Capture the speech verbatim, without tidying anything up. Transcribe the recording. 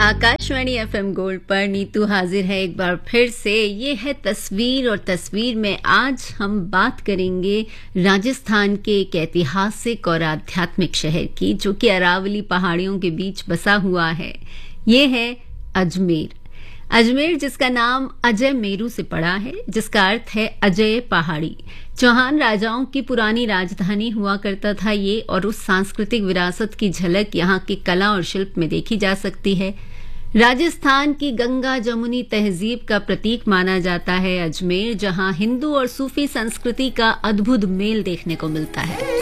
Akashvani FM gold पर नीतू हाजिर है एक बार फिर से। ये है तस्वीर, और तस्वीर में आज हम बात करेंगे राजस्थान के एक ऐतिहासिक और आध्यात्मिक शहर की, जो कि अरावली पहाड़ियों के बीच बसा हुआ है। ये है अजमेर। अजमेर, जिसका नाम अजय मेरू से पड़ा है, जिसका अर्थ है अजय पहाड़ी। चौहान राजाओं की पुरानी राजधानी हुआ करता था ये, और उस सांस्कृतिक विरासत की झलक यहाँ की कला और शिल्प में देखी जा सकती है। राजस्थान की गंगा जमुनी तहजीब का प्रतीक माना जाता है अजमेर, जहाँ हिंदू और सूफी संस्कृति का अद्भुत मेल देखने को मिलता है।